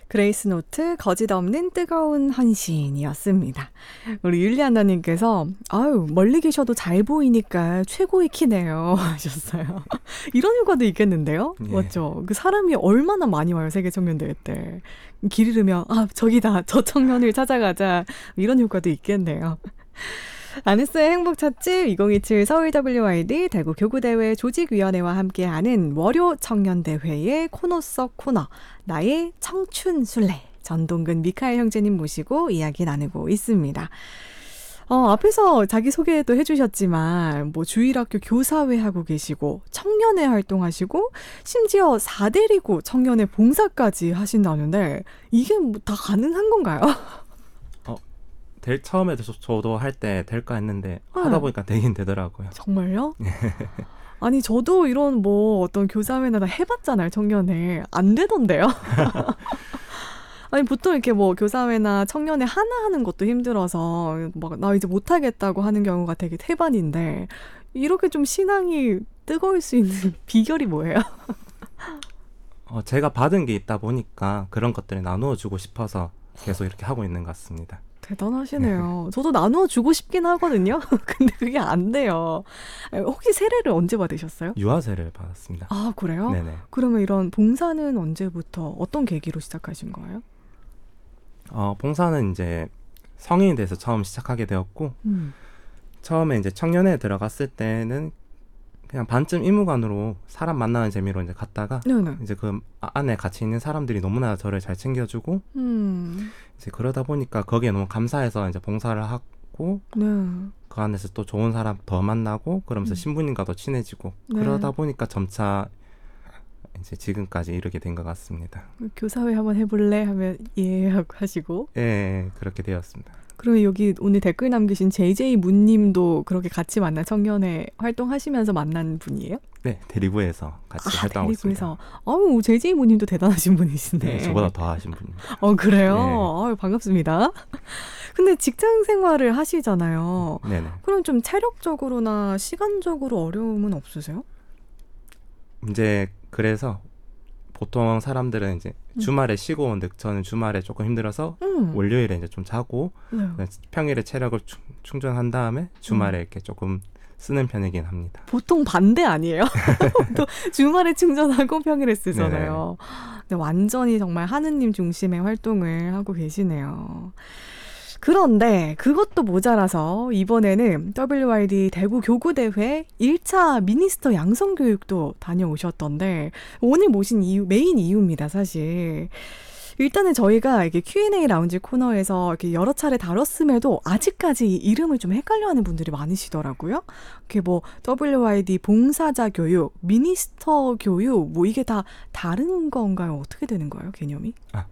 그레이스 노트 거짓 없는 뜨거운 헌신이었습니다. 우리 율리안나님께서 아유 멀리 계셔도 잘 보이니까 최고의 키네요 하셨어요. 이런 효과도 있겠는데요? 예. 맞죠? 그 사람이 얼마나 많이 와요 세계 청년대회 때. 길 잃으면 아 저기다 저 청년을 찾아가자 이런 효과도 있겠네요. 아네스의 행복 찻집 2027 서울 WYD 대구 교구대회 조직위원회와 함께하는 월요 청년대회의 코너 속 코너 나의 청춘순례 전동근 미카엘 형제님 모시고 이야기 나누고 있습니다. 앞에서 자기소개도 해주셨지만 뭐 주일학교 교사회 하고 계시고 청년회 활동하시고 심지어 4대리고 청년회 봉사까지 하신다는데 이게 뭐 다 가능한 건가요? 처음에 저도 할 때 될까 했는데 하다 보니까 되긴 되더라고요. 정말요? 아니 저도 이런 뭐 어떤 교사회나 다 해봤잖아요. 청년회. 안 되던데요? 아니 보통 이렇게 뭐 교사회나 청년회 하나 하는 것도 힘들어서 막 나 이제 못하겠다고 하는 경우가 되게 태반인데 이렇게 좀 신앙이 뜨거울 수 있는 비결이 뭐예요? 제가 받은 게 있다 보니까 그런 것들을 나누어 주고 싶어서 계속 이렇게 하고 있는 것 같습니다. 대단하시네요. 저도 나누어 주고 싶긴 하거든요. 근데 그게 안 돼요. 혹시 세례를 언제 받으셨어요? 유아세를 받았습니다. 아, 그래요? 네네. 그러면 이런 봉사는 언제부터 어떤 계기로 시작하신 거예요? 봉사는 이제 성인이 돼서 처음 시작하게 되었고 처음에 이제 청년회에 들어갔을 때는 그냥 반쯤 의무관으로 사람 만나는 재미로 이제 갔다가 네네. 이제 그 안에 같이 있는 사람들이 너무나 저를 잘 챙겨주고 이제 그러다 보니까 거기에 너무 감사해서 이제 봉사를 하고 네. 그 안에서 또 좋은 사람 더 만나고 그러면서 신부님과도 친해지고 네. 그러다 보니까 점차 이제 지금까지 이르게 된 것 같습니다. 교사회 한번 해볼래? 하면 예 하고 하시고. 예, 그렇게 되었습니다. 그러면 여기 오늘 댓글 남기신 JJ 문님도 그렇게 같이 만난 청년회 활동하시면서 만난 분이에요? 네, 대리부에서 같이 활동하고 있습니다. 아우 JJ 문님도 대단하신 분이시네. 네, 저보다 더 하신 분입니다. 그래요? 네. 아유, 반갑습니다. 근데 직장 생활을 하시잖아요. 네네. 그럼 좀 체력적으로나 시간적으로 어려움은 없으세요? 이제 그래서 보통 사람들은 이제 주말에 쉬고 오는데 저는 주말에 조금 힘들어서 월요일에 이제 좀 자고 네. 평일에 체력을 충전한 다음에 주말에 이렇게 조금 쓰는 편이긴 합니다. 보통 반대 아니에요? 또 주말에 충전하고 평일에 쓰잖아요. 근데 완전히 정말 하느님 중심의 활동을 하고 계시네요. 그런데 그것도 모자라서 이번에는 WYD 대구 교구대회 1차 미니스터 양성교육도 다녀오셨던데 오늘 모신 메인 이유입니다, 사실. 일단은 저희가 이게 Q&A 라운지 코너에서 이렇게 여러 차례 다뤘음에도 아직까지 이름을 좀 헷갈려하는 분들이 많으시더라고요. 이게 뭐 WYD 봉사자 교육, 미니스터 교육 뭐 이게 다 다른 건가요? 어떻게 되는 거예요, 개념이?